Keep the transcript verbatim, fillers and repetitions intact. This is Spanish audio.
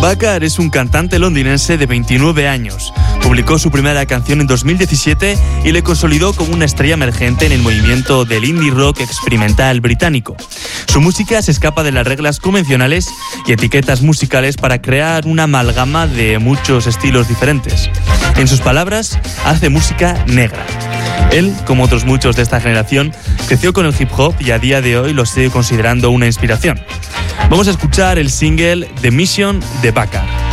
Bakar es un cantante londinense de veintinueve años. Publicó su primera canción en dos mil diecisiete y le consolidó como una estrella emergente en el movimiento del indie rock experimental británico. Su música se escapa de las reglas convencionales y etiquetas musicales para crear una amalgama de muchos estilos diferentes. En sus palabras, hace música negra. Él, como otros muchos de esta generación, creció con el hip hop y a día de hoy lo sigue considerando una inspiración. Vamos a escuchar el single The Mission de Bakar.